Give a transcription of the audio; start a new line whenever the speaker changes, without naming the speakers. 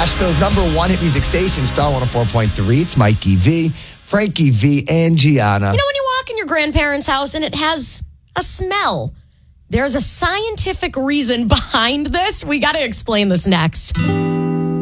Nashville's number one hit music station, Star 104.3. It's Mikey V, Frankie V, and Gianna.
You know when you walk in your grandparents' house and it has a smell? There's a scientific reason behind this. We got to explain this next.